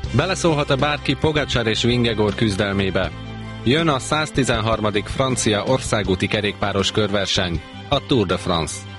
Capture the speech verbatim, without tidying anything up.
Beleszólhat-e bárki Pogačar és Vingegaard küzdelmébe? Jön a száztizenharmadik francia országúti kerékpáros körverseny, a Tour de France.